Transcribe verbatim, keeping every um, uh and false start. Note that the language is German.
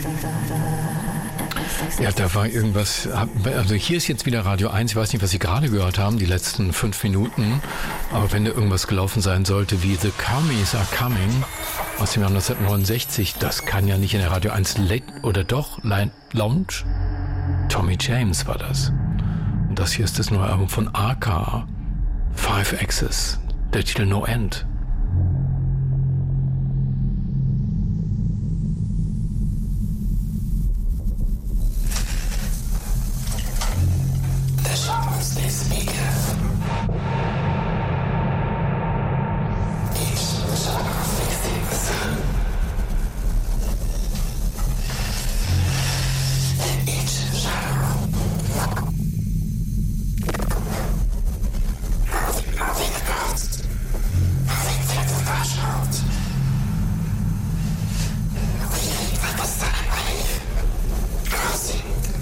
Ja, da war irgendwas, also hier ist jetzt wieder Radio eins, ich weiß nicht, was Sie gerade gehört haben, die letzten fünf Minuten, aber wenn da irgendwas gelaufen sein sollte wie The Commies Are Coming aus dem Jahr neunzehnhundertneunundsechzig, das kann ja nicht in der Radio eins Late oder doch Lounge? Tommy James war das. Und das hier ist das neue Album von A K, Five Axis, der Titel No End.